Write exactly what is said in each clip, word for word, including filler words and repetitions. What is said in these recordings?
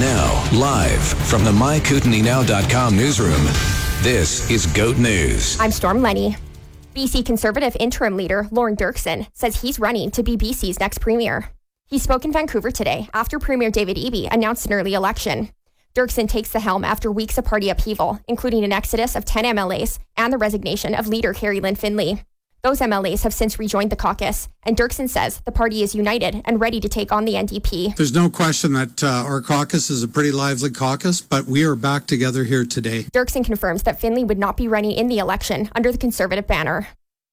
Now, live from the my kootenai now dot com newsroom, this is GOAT News. I'm Storm Lenny. B C Conservative interim leader Lorne Dirksen says he's running to be B C's next premier. He spoke in Vancouver today after Premier David Eby announced an early election. Dirksen takes the helm after weeks of party upheaval, including an exodus of ten M L As and the resignation of leader Harry Lynn Finlay. Those M L As have since rejoined the caucus, and Dirksen says the party is united and ready to take on the N D P. There's no question that uh, our caucus is a pretty lively caucus, but we are back together here today. Dirksen confirms that Finlay would not be running in the election under the Conservative banner.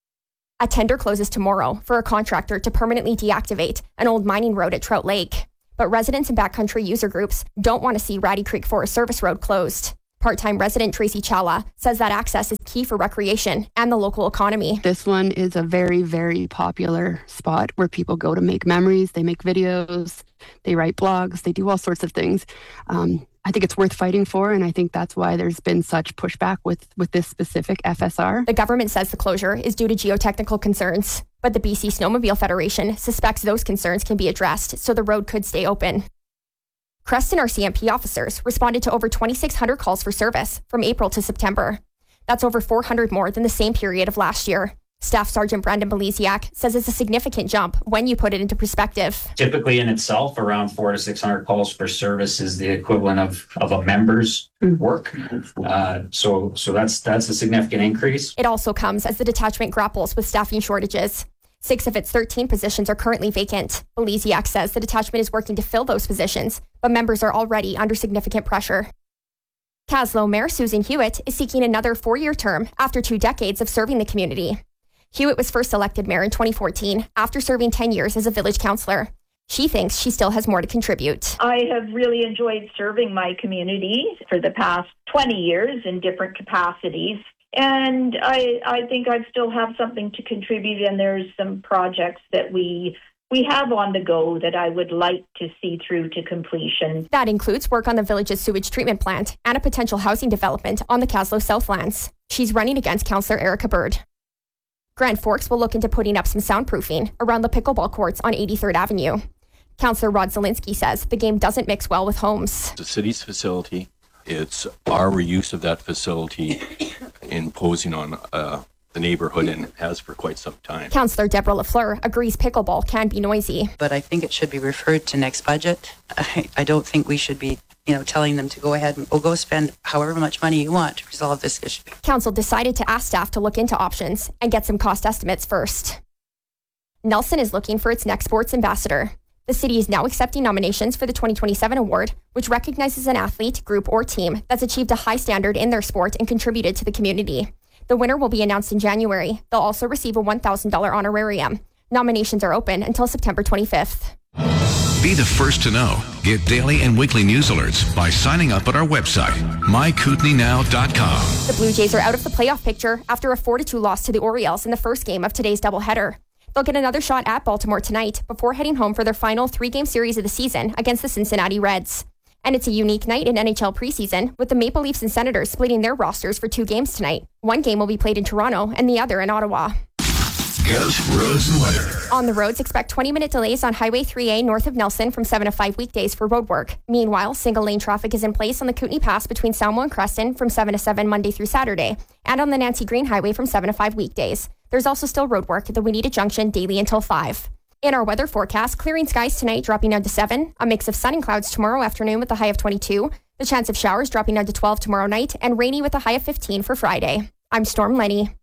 A tender closes tomorrow for a contractor to permanently deactivate an old mining road at Trout Lake. But residents and backcountry user groups don't want to see Ratty Creek Forest Service Road closed. Part-time resident Tracy Challa says that access is key for recreation and the local economy. This one is a very, very popular spot where people go to make memories. They make videos, they write blogs, they do all sorts of things. Um, I think it's worth fighting for, and I think that's why there's been such pushback with, with this specific F S R. The government says the closure is due to geotechnical concerns, but the B C Snowmobile Federation suspects those concerns can be addressed, so the road could stay open. Creston R C M P officers responded to over twenty-six hundred calls for service from April to September. That's over four hundred more than the same period of last year. Staff Sergeant Brandon Belisiak says it's a significant jump when you put it into perspective. Typically in itself, around four to six hundred calls for service is the equivalent of, of a member's work. Uh, so so that's that's a significant increase. It also comes as the detachment grapples with staffing shortages. Six of its thirteen positions are currently vacant. Belisiak says the detachment is working to fill those positions, but members are already under significant pressure. Kaslo Mayor Susan Hewitt is seeking another four-year term after two decades of serving the community. Hewitt was first elected mayor in twenty fourteen after serving ten years as a village councillor. She thinks she still has more to contribute. I have really enjoyed serving my community for the past twenty years in different capacities. And I, I think I still have something to contribute, and there's some projects that we we have on the go that I would like to see through to completion. That includes work on the village's sewage treatment plant and a potential housing development on the Kaslo Southlands. She's running against Councillor Erica Bird. Grand Forks will look into putting up some soundproofing around the pickleball courts on eighty-third Avenue. Councillor Rod Zielinski says the game doesn't mix well with homes. The city's facility, it's our use of that facility imposing on uh, the neighborhood, and has for quite some time. Councillor Deborah Lafleur agrees pickleball can be noisy. But I think it should be referred to next budget. I, I don't think we should be, you know, telling them to go ahead and oh, go spend however much money you want to resolve this issue. Council decided to ask staff to look into options and get some cost estimates first. Nelson is looking for its next sports ambassador. The city is now accepting nominations for the twenty twenty-seven award, which recognizes an athlete, group, or team that's achieved a high standard in their sport and contributed to the community. The winner will be announced in January. They'll also receive a one thousand dollars honorarium. Nominations are open until September twenty-fifth. Be the first to know. Get daily and weekly news alerts by signing up at our website, my kootenai now dot com. The Blue Jays are out of the playoff picture after a four to two loss to the Orioles in the first game of today's doubleheader. They'll get another shot at Baltimore tonight before heading home for their final three-game series of the season against the Cincinnati Reds. And it's a unique night in N H L preseason, with the Maple Leafs and Senators splitting their rosters for two games tonight. One game will be played in Toronto and the other in Ottawa. GOAT roads and weather. On the roads, expect twenty-minute delays on Highway three A north of Nelson from seven to five weekdays for road work. Meanwhile, single-lane traffic is in place on the Kootenai Pass between Salmo and Creston from seven to seven Monday through Saturday, and on the Nancy Green Highway from seven to five weekdays. There's also still road work at the Wineta Junction daily until five. In our weather forecast, clearing skies tonight dropping down to seven, a mix of sun and clouds tomorrow afternoon with a high of twenty-two, the chance of showers dropping down to twelve tomorrow night, and rainy with a high of fifteen for Friday. I'm Storm Lenny.